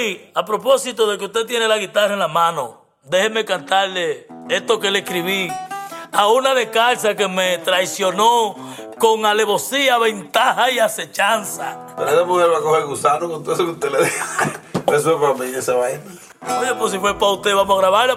Rey, a propósito de que usted tiene la guitarra en la mano, déjeme cantarle esto que le escribí a una descalza que me traicionó con alevosía, ventaja y acechanza. Pero esa mujer va a coger gusano con todo eso que usted le diga. Eso es para mí, esa vaina. Oye, pues si fue para usted, vamos a grabarla.